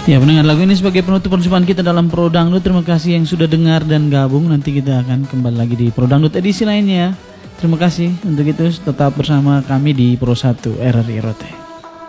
Ya, pendengar, lagu ini sebagai penutup perjumpaan kita dalam Pro Dangdut. Terima kasih yang sudah dengar dan gabung. Nanti kita akan kembali lagi di Pro Dangdut edisi lainnya. Terima kasih. Untuk itu tetap bersama kami di Pro 1 RRI Rote.